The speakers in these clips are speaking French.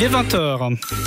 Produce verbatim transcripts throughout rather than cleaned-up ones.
Il est vingt heures.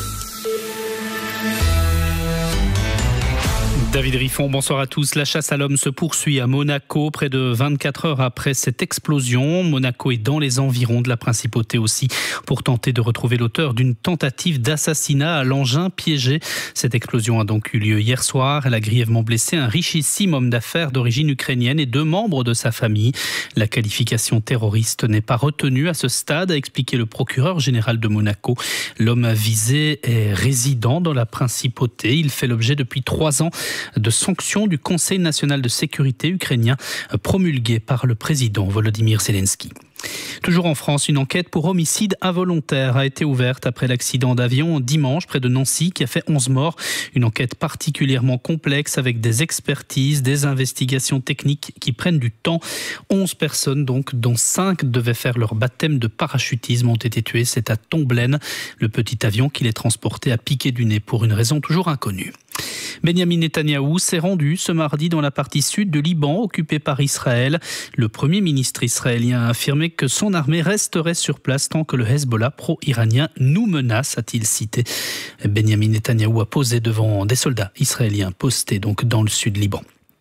David Riffon, bonsoir à tous. La chasse à l'homme se poursuit à Monaco, près de vingt-quatre heures après cette explosion. Monaco est dans les environs de la principauté aussi pour tenter de retrouver l'auteur d'une tentative d'assassinat à l'engin piégé. Cette explosion a donc eu lieu hier soir. Elle a grièvement blessé un richissime homme d'affaires d'origine ukrainienne et deux membres de sa famille. La qualification terroriste n'est pas retenue à ce stade, a expliqué le procureur général de Monaco. L'homme visé est résident dans la principauté. Il fait l'objet depuis trois ans de sanctions du Conseil national de sécurité ukrainien promulguées par le président Volodymyr Zelensky. Toujours en France, une enquête pour homicide involontaire a été ouverte après l'accident d'avion dimanche près de Nancy qui a fait onze morts. Une enquête particulièrement complexe avec des expertises, des investigations techniques qui prennent du temps. onze personnes donc, dont cinq devaient faire leur baptême de parachutisme, ont été tuées. C'est à Tomblaine. Le petit avion qui les transportait a piqué du nez pour une raison toujours inconnue. Benjamin Netanyahou s'est rendu ce mardi dans la partie sud du Liban, occupée par Israël. Le premier ministre israélien a affirmé que son armée resterait sur place tant que le Hezbollah pro-iranien nous menace, a-t-il cité. Benjamin Netanyahou a posé devant des soldats israéliens postés donc dans le sud Liban.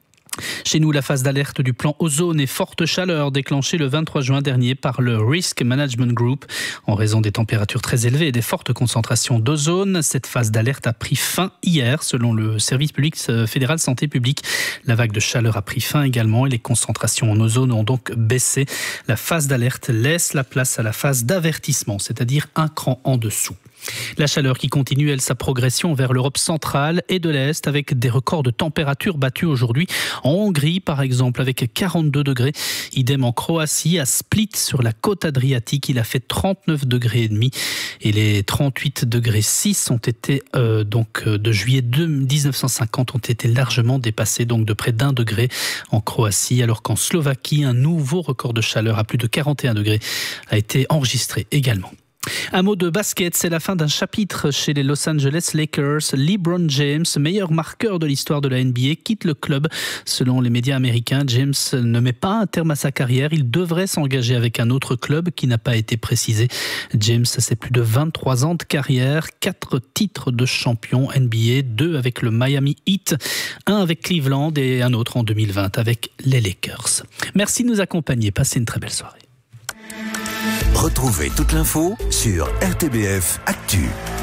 Chez nous, la phase d'alerte du plan ozone et forte chaleur déclenchée le vingt-trois juin dernier par le Risk Management Group. En raison des températures très élevées et des fortes concentrations d'ozone, cette phase d'alerte a pris fin hier, selon le service public fédéral santé publique. La vague de chaleur a pris fin également et les concentrations en ozone ont donc baissé. La phase d'alerte laisse la place à la phase d'avertissement, c'est-à-dire un cran en dessous. La chaleur qui continue, elle, sa progression vers l'Europe centrale et de l'Est avec des records de température battus aujourd'hui en Hongrie, par exemple, avec quarante-deux degrés. Idem en Croatie, à Split, sur la côte adriatique, il a fait trente-neuf degrés et demi. Et les trente-huit degrés six ont été, euh, donc, de juillet mille neuf cent cinquante, ont été largement dépassés, donc de près d'un degré en Croatie, alors qu'en Slovaquie, un nouveau record de chaleur à plus de quarante et un degrés a été enregistré également. Un mot de basket, c'est la fin d'un chapitre chez les Los Angeles Lakers. LeBron James, meilleur marqueur de l'histoire de la N B A, quitte le club. Selon les médias américains, James ne met pas un terme à sa carrière. Il devrait s'engager avec un autre club qui n'a pas été précisé. James, c'est plus de vingt-trois ans de carrière, quatre titres de champion N B A, deux avec le Miami Heat, un avec Cleveland et un autre en deux mille vingt avec les Lakers. Merci de nous accompagner. Passez une très belle soirée. Retrouvez toute l'info sur R T B F Actu.